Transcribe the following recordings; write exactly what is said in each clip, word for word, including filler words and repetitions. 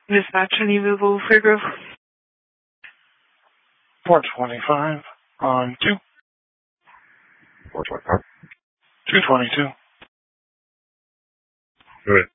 Dispatch, any Google Fairgrove? four twenty-five on two. four twenty-five. two twenty-two. Go ahead.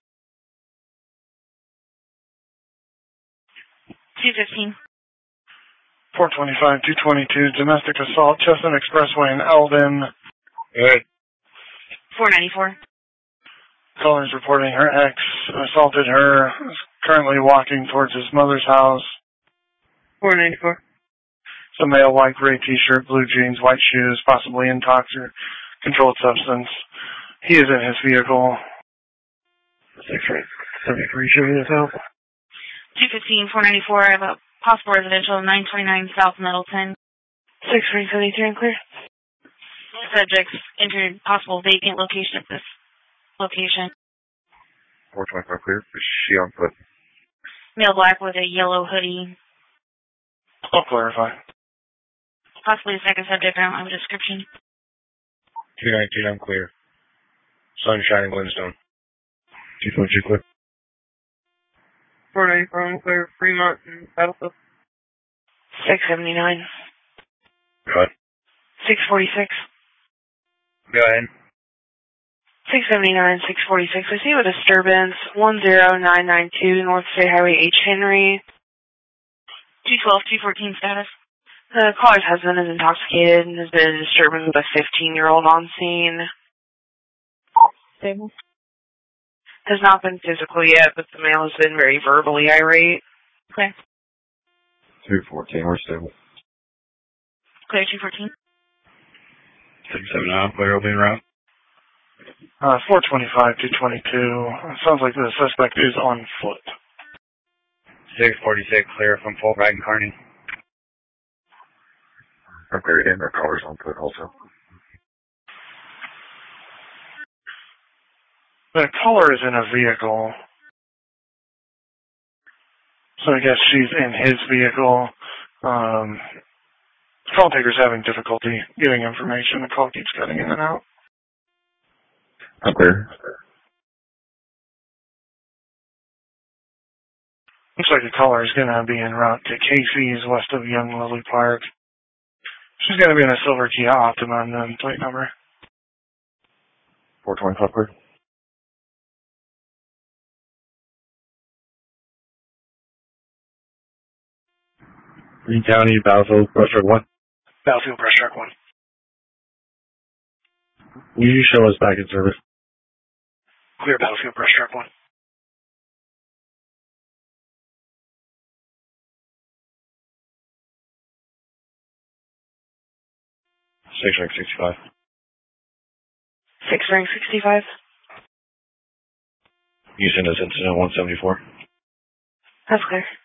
two fifteen. four twenty-five, two twenty-two, domestic assault, Chestnut Expressway in Eldon. Go ahead. four ninety-four. Caller is reporting her ex assaulted her, is currently walking towards his mother's house. four ninety-four. It's a male, white, gray t-shirt, blue jeans, white shoes, possibly intoxicated, controlled substance. He is in his vehicle. six right. seventy-three, show me this out. two fifteen, four ninety-four. I have a possible residential, nine twenty-nine South Middleton. six three seventy-three and clear. Subjects entered possible vacant location at this location. four twenty-five clear. Is she on foot? Male black with a yellow hoodie. I'll clarify. Possibly a second subject. I don't have a description. two nineteen, I'm clear. Sun shining, Glenstone. two twenty-two clear. four ninety-four, I'm clear. Fremont and Battlefield. six seventy-nine. Go ahead. six forty-six. Go ahead. six seventy-nine, six forty-six. I see a disturbance. one zero nine nine two North State Highway H. Henry. two twelve, two fourteen status. The caller's husband is intoxicated and has been in a disturbance with a fifteen-year-old on scene. Stable. Has not been physical yet, but the male has been very verbally irate. Okay. two fourteen, we're stable. Clear two fourteen. six seven nine, clear, opening route. Uh, four twenty-five, two twenty-two. It sounds like the suspect is on foot. six forty-six, clear from Fulbright and Kearney. Okay, and our caller's on foot also. The caller is in a vehicle. So I guess she's in his vehicle. Um, the call taker's having difficulty getting information. The call keeps cutting in and out. I'm clear. Looks like the caller is going to be en route to Casey's west of Young Lily Park. She's going to be in a silver Kia Optima, unknown plate number. four twenty-five clear. Green County, Battlefield, brush truck one. Battlefield brush truck one. Will you show us back in service? Clear Battlefield brush truck one. six rank sixty-five. six rank sixty-five. You send us incident one seventy-four. That's clear.